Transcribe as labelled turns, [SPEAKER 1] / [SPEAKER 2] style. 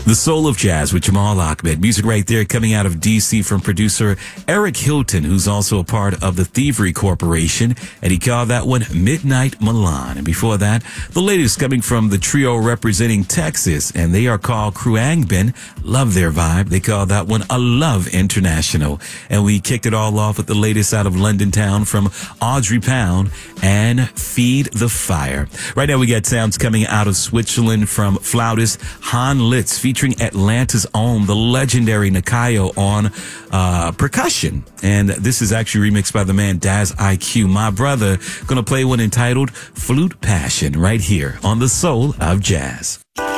[SPEAKER 1] The Soul of Jazz with Jamal Ahmed. Music right there coming out of D.C. from producer Eric Hilton, who's also a part of the Thievery Corporation, and he called that one Midnight Milan. And before that, the latest coming from the trio representing Texas, and they are called Khruangbin. Love their vibe. They call that one A Love International. And we kicked it all off with the latest out of London town from Audrey Pound and Feed the Fire. Right now we got sounds coming out of Switzerland from flautist Han Litz, featuring Atlanta's own, the legendary Nakayo on percussion. And this is actually remixed by the man Daz IQ, my brother. Gonna play one entitled Flute Passion right here on The Soul of Jazz.